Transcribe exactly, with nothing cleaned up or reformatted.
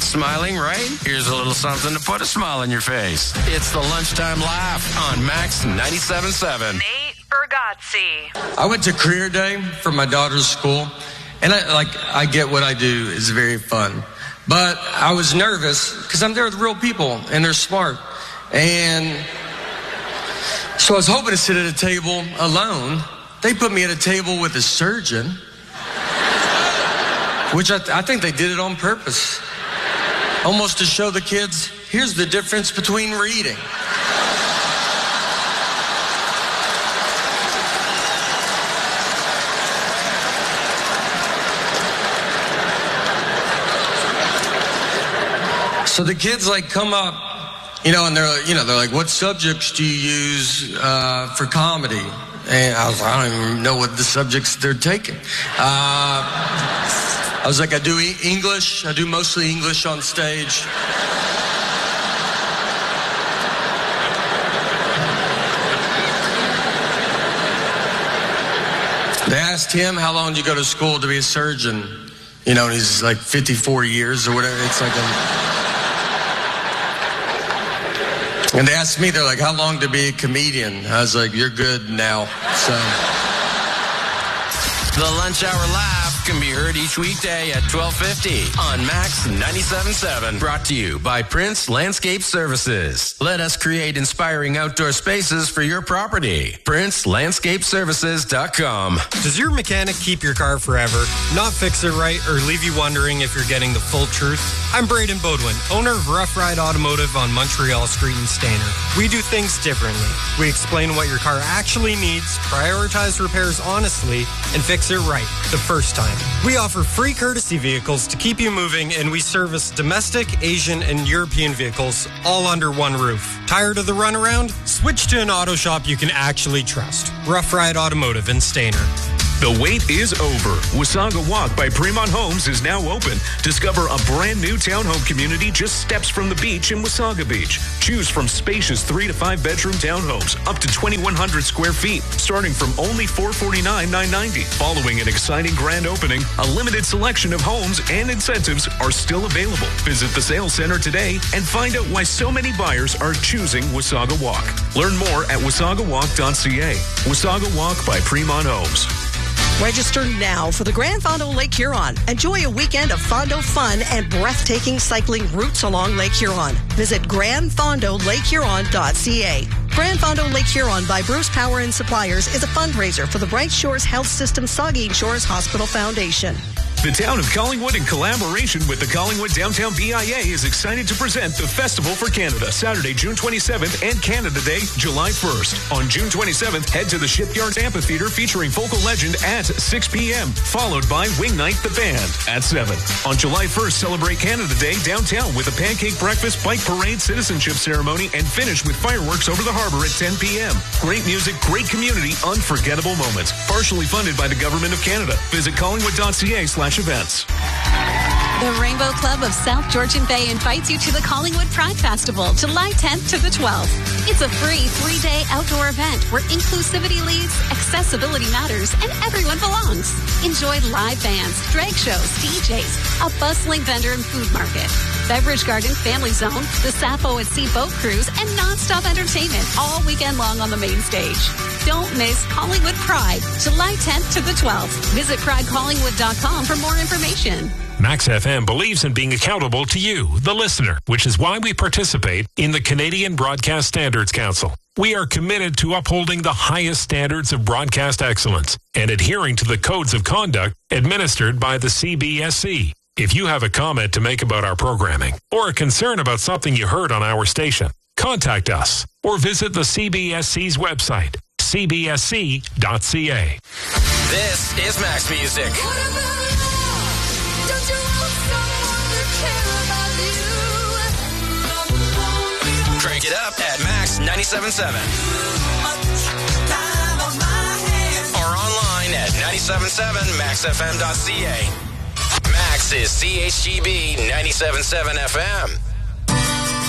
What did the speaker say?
smiling, right? Here's a little something to put a smile on your face. It's the Lunchtime Laugh on Max ninety-seven point seven. Nate Bergazzi. I went to career day for my daughter's school, and I, like, I get what I do is very fun. But I was nervous because I'm there with real people, and they're smart. And so I was hoping to sit at a table alone. They put me at a table with a surgeon, which I, th- I think they did it on purpose. Almost to show the kids, here's the difference between reading. So the kids like come up, you know, and they're, you know, they're like, what subjects do you use uh, for comedy? And I was like, I don't even know what the subjects they're taking. Uh, I was like, I do e- English. I do mostly English on stage. They asked him, how long did you go to school to be a surgeon? You know, and he's like fifty-four years or whatever. It's like a... And they asked me, they're like, how long to be a comedian? I was like, you're good now. So. The Lunch Hour Laugh can be heard each weekday at twelve fifty on Max ninety-seven point seven. Brought to you by Prince Landscape Services. Let us create inspiring outdoor spaces for your property. prince landscape services dot com. Does your mechanic keep your car forever, not fix it right, or leave you wondering if you're getting the full truth? I'm Braden Bodwin, owner of Rough Ride Automotive on Montreal Street in Stainer. We do things differently. We explain what your car actually needs, prioritize repairs honestly, and fix it right the first time. We offer free courtesy vehicles to keep you moving, and we service domestic, Asian, and European vehicles all under one roof. Tired of the runaround? Switch to an auto shop you can actually trust. Rough Ride Automotive in Stainer. The wait is over. Wasaga Walk by Fremont Homes is now open. Discover a brand new townhome community just steps from the beach in Wasaga Beach. Choose from spacious three to five bedroom townhomes up to twenty-one hundred square feet, starting from only four hundred forty-nine thousand nine hundred ninety dollars. Following an exciting grand opening, a limited selection of homes and incentives are still available. Visit the sales center today and find out why so many buyers are choosing Wasaga Walk. Learn more at wasaga walk dot c a. Wasaga Walk by Fremont Homes. Register now for the Grand Fondo Lake Huron. Enjoy a weekend of Fondo fun and breathtaking cycling routes along Lake Huron. Visit grand fondo lake huron dot c a. Grand Fondo Lake Huron by Bruce Power and Suppliers is a fundraiser for the Bright Shores Health System Saugeen Shores Hospital Foundation. The town of Collingwood, in collaboration with the Collingwood Downtown B I A, is excited to present the Festival for Canada, Saturday, June twenty-seventh, and Canada Day, July first. On June twenty-seventh, head to the Shipyard Amphitheater featuring Focal Legend at six p.m., followed by Wing Night the Band at seven. On July first, celebrate Canada Day downtown with a pancake breakfast, bike parade, citizenship ceremony, and finish with fireworks over the harbor at ten p.m. Great music, great community, unforgettable moments. Partially funded by the Government of Canada. Visit collingwood dot c a slash events. The Rainbow Club of South Georgian Bay invites you to the Collingwood Pride Festival, July tenth to the twelfth. It's a free three-day outdoor event where inclusivity leads, accessibility matters, and everyone belongs. Enjoy live bands, drag shows, D Js, a bustling vendor and food market, beverage garden, family zone, the Sappho at Sea boat cruise, and non-stop entertainment all weekend long on the main stage. Don't miss Collingwood Pride, July tenth to the twelfth. Visit pride collingwood dot com for more information. Max F M believes in being accountable to you, the listener, which is why we participate in the Canadian Broadcast Standards Council. We are committed to upholding the highest standards of broadcast excellence and adhering to the codes of conduct administered by the C B S C. If you have a comment to make about our programming or a concern about something you heard on our station, contact us or visit the C B S C's website, c b s c dot c a. This is Max Music. Crank it up at Max ninety-seven point seven. Or online at ninety-seven point seven max f m dot c a. Max is C H G B ninety-seven point seven F M.